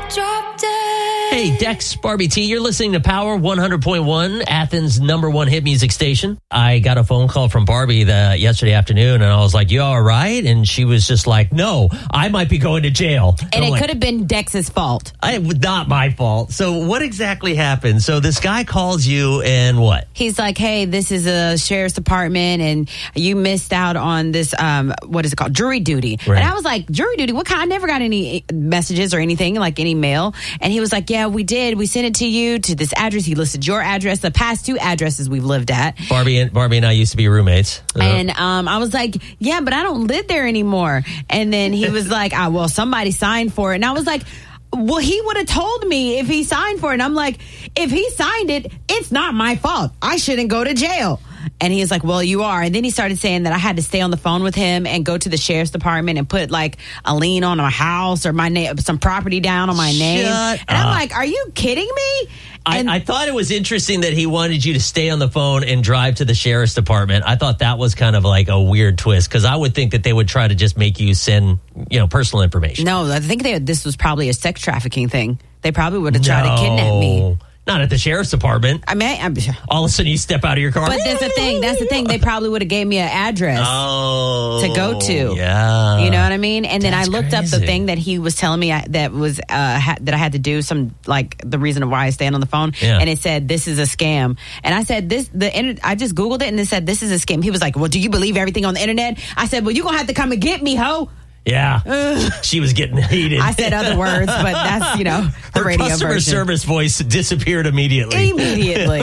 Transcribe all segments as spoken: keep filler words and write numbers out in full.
Drop dead. Hey, Dex, Barbie T, you're listening to Power one hundred point one, Athens' number one hit music station. I got a phone call from Barbie the, yesterday afternoon, and I was like, you all right? And she was just like, no, I might be going to jail. And, and it like, could have been Dex's fault. I, not my fault. So what exactly happened? So this guy calls you and what? He's like, hey, this is a sheriff's department, and you missed out on this, um, what is it called? Jury duty. Right. And I was like, jury duty? What kind? I never got any messages or anything, like any mail. And he was like, yeah, we did. We sent it to you to this address. He listed your address, the past two addresses we've lived at. Barbie and Barbie and I used to be roommates. Uh-huh. And um, I was like, yeah, but I don't live there anymore. And then he was like, oh, well, somebody signed for it. And I was like, well, he would have told me if he signed for it. And I'm like, if he signed it, it's not my fault. I shouldn't go to jail. And he's like, well, you are. And then he started saying that I had to stay on the phone with him and go to the sheriff's department and put like a lien on my house or my name, some property down on my name. Shut and I'm up. like, are you kidding me? And I, I thought it was interesting that he wanted you to stay on the phone and drive to the sheriff's department. I thought that was kind of like a weird twist because I would think that they would try to just make you send, you know, personal information. no, I think they, this was probably a sex trafficking thing. They probably would have tried to kidnap me. Not at the sheriff's department. I mean, I'm, All of a sudden you step out of your car. but that's the thing. That's the thing. They probably would have gave me an address Oh, to go to. Yeah. You know what I mean? And then That's I looked up the crazy. thing that he was telling me I, that was uh, ha- that I had to do some like the reason why I stand on the phone. Yeah. And it said this is a scam. And I said this the internet. I just googled it and it said this is a scam. He was like, well, do you believe everything on the internet? I said, well, you gonna have to come and get me, ho. Yeah. She was getting heated. I said other words, but that's you know the Her radio customer version. service voice disappeared immediately. Immediately.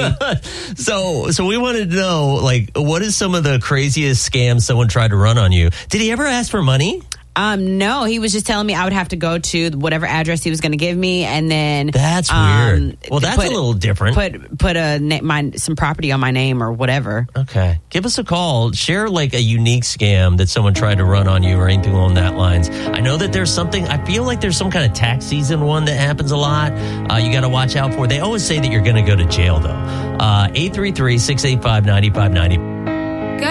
so, so we wanted to know, like, what is some of the craziest scams someone tried to run on you? Did he ever ask for money? Um, no, he was just telling me I would have to go to whatever address he was going to give me, and then That's um, weird. Well, that's put- a little different. Put put a na- my some property on my name or whatever. Okay. Give us a call. Share like a unique scam that someone tried to run on you or anything along that lines. I know that there's something, I feel like there's some kind of tax season one that happens a lot. Uh, you got to watch out for. They always say that you're going to go to jail though. Uh, eight three three, six eight five, nine five nine zero.